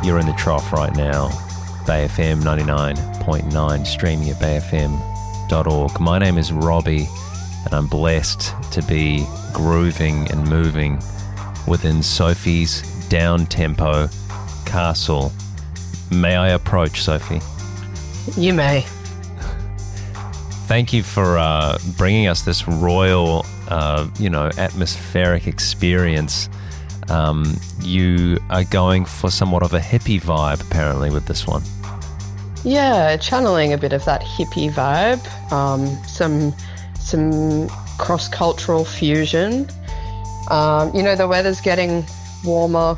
You're in the trough right now. Bay FM 99.9, streaming at bayfm.org. My name is Robbie, and I'm blessed to be grooving and moving within Sophie's down-tempo castle. May I approach, Sophie? You may. Thank you for bringing us this royal, atmospheric experience. You are going for somewhat of a hippie vibe, apparently, with this one. Yeah, channeling a bit of that hippie vibe. Some cross-cultural fusion. The weather's getting warmer.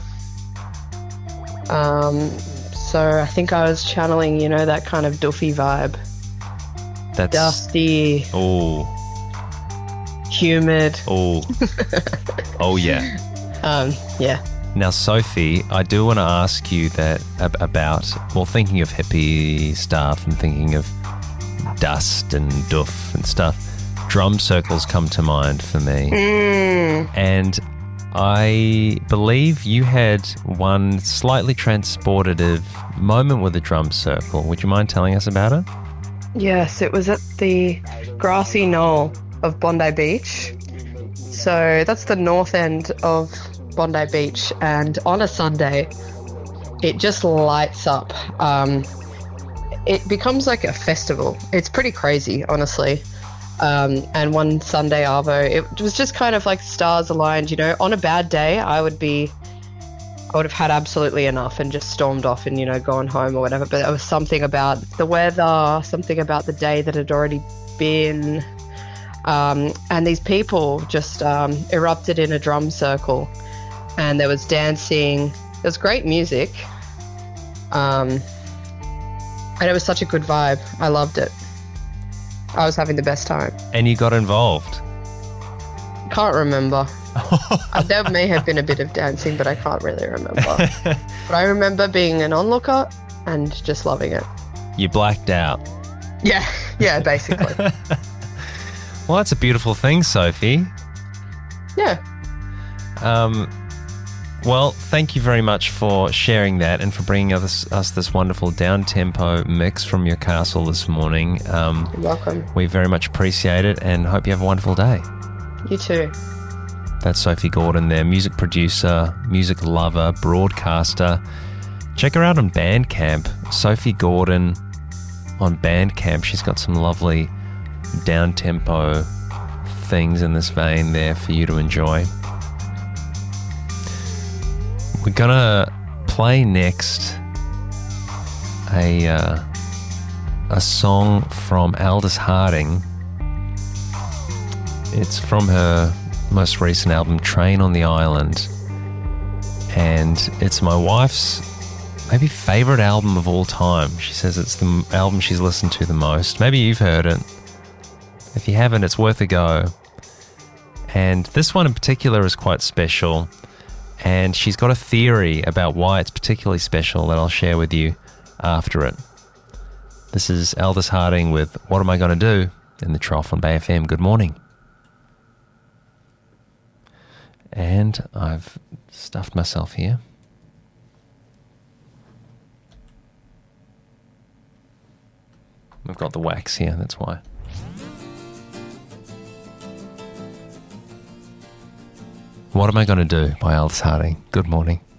So I think I was channeling, that kind of doofy vibe. That's dusty. Oh. Humid. Oh. Oh, yeah. Yeah. Now, Sophie, I do want to ask you that about, thinking of hippie stuff and thinking of dust and doof and stuff, drum circles come to mind for me. And I believe you had one slightly transportative moment with a drum circle. Would you mind telling us about it? Yes, it was at the grassy knoll of Bondi Beach. So that's the north end of Bondi Beach, and on a Sunday it just lights up. It becomes like a festival. It's pretty crazy, honestly. And one Sunday arvo, it was just kind of like stars aligned. On a bad day I would have had absolutely enough and just stormed off and gone home or whatever, but there was something about the weather, something about the day that had already been, and these people just erupted in a drum circle. And there was dancing. There was great music. And it was such a good vibe. I loved it. I was having the best time. And you got involved? Can't remember. There may have been a bit of dancing, but I can't really remember. But I remember being an onlooker and just loving it. You blacked out? Yeah, basically. Well, that's a beautiful thing, Sophie. Yeah. Well, thank you very much for sharing that and for bringing us this wonderful down-tempo mix from your castle this morning. You're welcome. We very much appreciate it and hope you have a wonderful day. You too. That's Sophie Gordon there, music producer, music lover, broadcaster. Check her out on Bandcamp. Sophie Gordon on Bandcamp. She's got some lovely down-tempo things in this vein there for you to enjoy. We're gonna play next a song from Aldous Harding. It's from her most recent album, Train on the Island, and it's my wife's maybe favourite album of all time. She says it's the album she's listened to the most. Maybe you've heard it. If you haven't, it's worth a go. And this one in particular is quite special. And she's got a theory about why it's particularly special that I'll share with you after it. This is Aldous Harding with What Am I Gonna Do in the Trough on Bay FM. Good morning. And I've stuffed myself here. We've got the wax here, that's why. What Am I Gonna Do by Aldous Harding. Good morning.